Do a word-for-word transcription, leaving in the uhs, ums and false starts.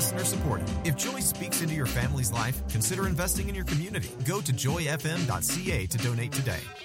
listener supported. If Joy speaks into your family's life, consider investing in your community. Go to joy f m dot c a to donate today.